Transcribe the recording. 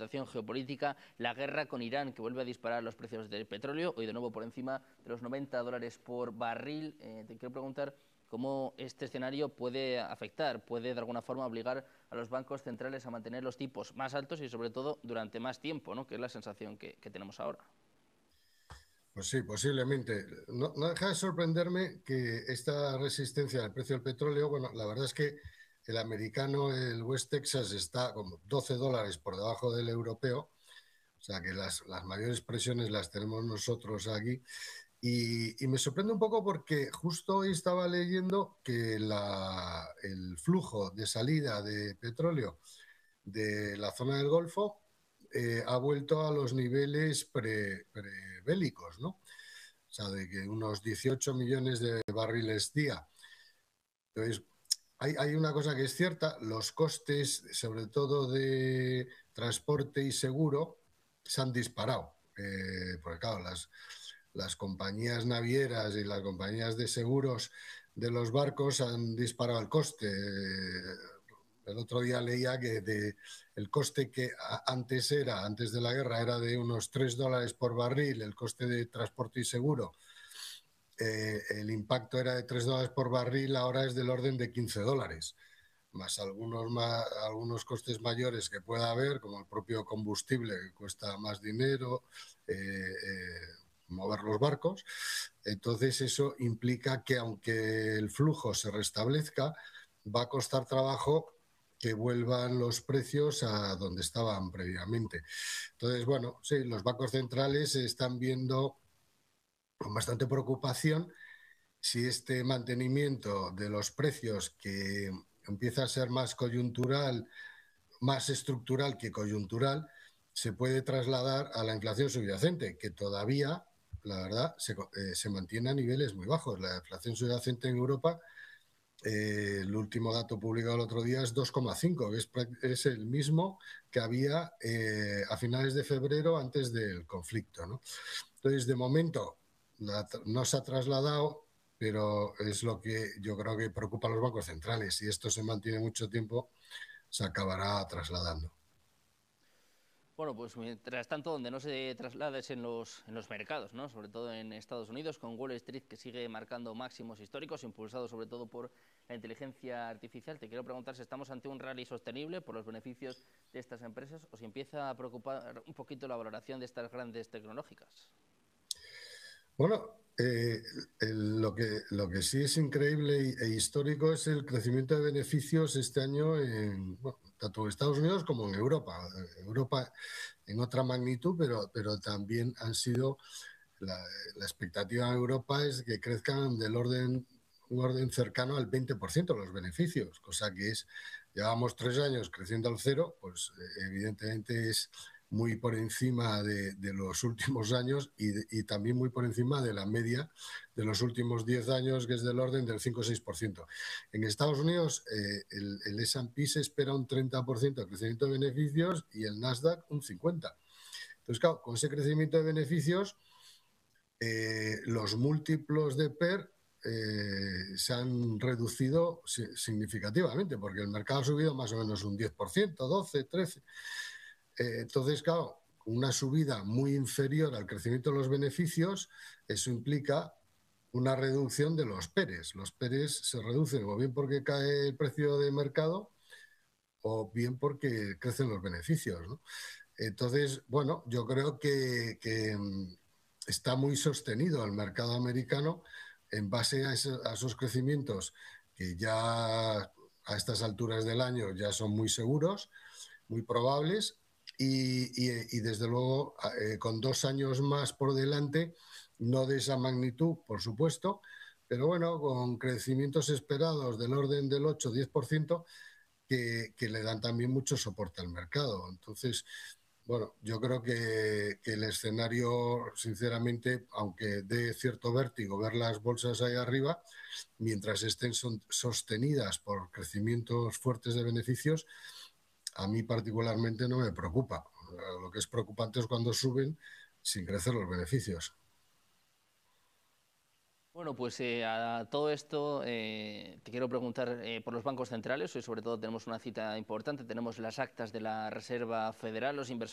situación geopolítica, la guerra con Irán, que vuelve a disparar los precios del petróleo, hoy de nuevo por encima de los $90 por barril. Te quiero preguntar cómo este escenario puede afectar, puede de alguna forma obligar a los bancos centrales a mantener los tipos más altos y sobre todo durante más tiempo, ¿no?, que es la sensación que tenemos ahora. Pues sí, posiblemente. No deja de sorprenderme que esta resistencia al precio del petróleo, bueno, la verdad es que el americano, el West Texas, está como $12 por debajo del europeo, o sea que las mayores presiones las tenemos nosotros aquí. Y me sorprende un poco porque justo hoy estaba leyendo que el flujo de salida de petróleo de la zona del Golfo ha vuelto a los niveles prebélicos, ¿no? O sea, de que unos 18 millones de barriles día. Entonces, hay una cosa que es cierta, los costes, sobre todo de transporte y seguro, se han disparado. Porque claro, las compañías navieras y las compañías de seguros de los barcos han disparado el coste. El otro día leía que el coste que antes de la guerra, era de unos $3 por barril, el coste de transporte y seguro. El impacto era de $3 por barril, ahora es del orden de $15, más algunos costes mayores que pueda haber, como el propio combustible, que cuesta más dinero, mover los barcos. Entonces eso implica que aunque el flujo se restablezca, va a costar trabajo que vuelvan los precios a donde estaban previamente. Entonces, bueno, sí, los bancos centrales están viendo con bastante preocupación si este mantenimiento de los precios, que empieza a ser más coyuntural, más estructural que coyuntural, se puede trasladar a la inflación subyacente, que todavía, la verdad, se mantiene a niveles muy bajos. La inflación subyacente en Europa, el último dato publicado el otro día es 2,5, que es el mismo que había a finales de febrero, antes del conflicto, ¿no? Entonces, de momento, no se ha trasladado, pero es lo que yo creo que preocupa a los bancos centrales. Si esto se mantiene mucho tiempo, se acabará trasladando. Bueno, pues mientras tanto, donde no se traslada es en los mercados, ¿no?, sobre todo en Estados Unidos, con Wall Street, que sigue marcando máximos históricos, impulsado sobre todo por la inteligencia artificial. Te quiero preguntar si estamos ante un rally sostenible por los beneficios de estas empresas o si empieza a preocupar un poquito la valoración de estas grandes tecnológicas. Bueno, lo que sí es increíble e histórico es el crecimiento de beneficios este año, bueno, tanto en Estados Unidos como en Europa. Europa en otra magnitud, pero también han sido, la expectativa en Europa es que crezcan un orden cercano al 20% los beneficios, cosa que llevamos 3 años creciendo al cero, pues evidentemente es muy por encima de los últimos años y también muy por encima de la media de los últimos 10 años, que es del orden del 5 o 6%. En Estados Unidos, el S&P se espera un 30% de crecimiento de beneficios y el Nasdaq un 50%. Entonces, claro, con ese crecimiento de beneficios, los múltiplos de PER se han reducido significativamente, porque el mercado ha subido más o menos un 10%, 12, 13%. Entonces, claro, una subida muy inferior al crecimiento de los beneficios, eso implica una reducción de los PERes. Los PERes se reducen o bien porque cae el precio de mercado o bien porque crecen los beneficios, ¿no? Entonces, bueno, yo creo que está muy sostenido el mercado americano en base a esos crecimientos que ya a estas alturas del año ya son muy seguros, muy probables y desde luego con 2 años más por delante, no de esa magnitud, por supuesto, pero bueno, con crecimientos esperados del orden del 8-10%, que le dan también mucho soporte al mercado. Entonces, bueno, yo creo que el escenario, sinceramente, aunque dé cierto vértigo ver las bolsas ahí arriba, mientras estén sostenidas por crecimientos fuertes de beneficios, a mí particularmente no me preocupa. Lo que es preocupante es cuando suben sin crecer los beneficios. Bueno, pues a todo esto te quiero preguntar por los bancos centrales. Hoy sobre todo tenemos una cita importante, tenemos las actas de la Reserva Federal. Los inversores